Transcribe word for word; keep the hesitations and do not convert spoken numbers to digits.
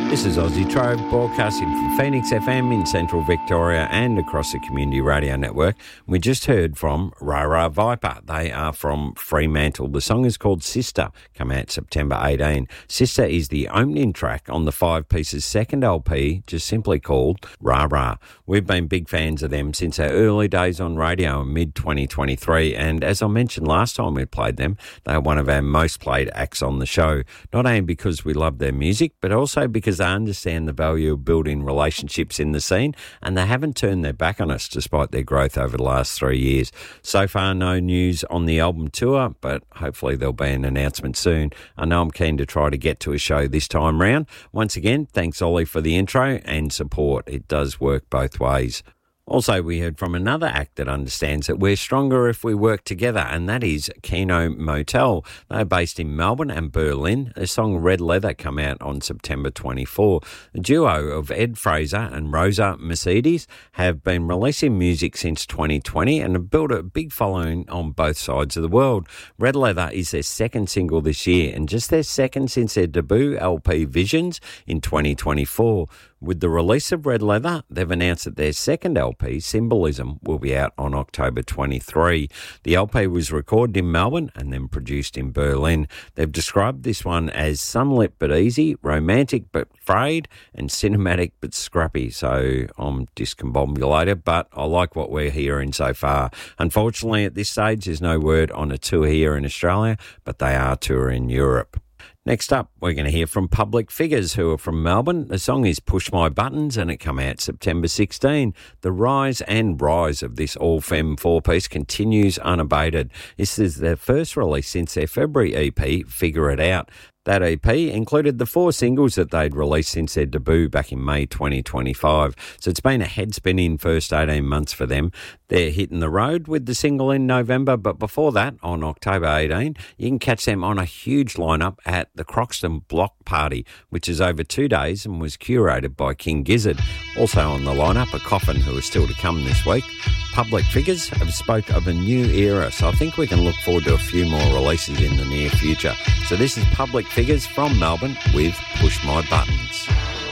This is Aussie Trove, broadcasting from Phoenix F M in central Victoria and across the Community Radio Network. We just heard from Ra Ra Viper. They are from Fremantle. The song is called Sister, come out September eighteenth. Sister is the opening track on the Five Pieces' second L P, just simply called Ra Ra. We've been big fans of them since our early days on radio in mid twenty twenty-three, and as I mentioned last time we played them, they are one of our most played acts on the show, not only because we love their music, but also because they understand the value of building relationships in the scene, and they haven't turned their back on us despite their growth over the last three years. So far, no news on the album tour, but hopefully there'll be an announcement soon. I know I'm keen to try to get to a show this time round. Once again, thanks Ollie for the intro and support. It does work both ways. Also, we heard from another act that understands that we're stronger if we work together, and that is Kino Motel. They're based in Melbourne and Berlin. Their song Red Leather come out on September twenty-fourth. The duo of Ed Fraser and Rosa Mercedes have been releasing music since twenty twenty and have built a big following on both sides of the world. Red Leather is their second single this year and just their second since their debut L P Visions in twenty twenty-four. With the release of Red Leather, they've announced that their second L P, Symbolism, will be out on October twenty-third. The L P was recorded in Melbourne and then produced in Berlin. They've described this one as sunlit but easy, romantic but frayed, and cinematic but scrappy. So I'm discombobulated, but I like what we're hearing so far. Unfortunately, at this stage, there's no word on a tour here in Australia, but they are touring in Europe. Next up, we're going to hear from Public Figures, who are from Melbourne. The song is Push My Buttons, and it come out September sixteenth. The rise and rise of this all-femme four-piece continues unabated. This is their first release since their February E P, Figure It Out. That E P included the four singles that they'd released since their debut back in May twenty twenty-five. So it's been a head-spinning first eighteen months for them. They're hitting the road with the single in November, but before that, on October eighteenth, you can catch them on a huge lineup at the Croxton Block Party, which is over two days and was curated by King Gizzard. Also on the lineup, a Coffin, who is still to come this week. Public Figures have spoke of a new era, so I think we can look forward to a few more releases in the near future. So this is Public Figures from Melbourne with Push My Buttons.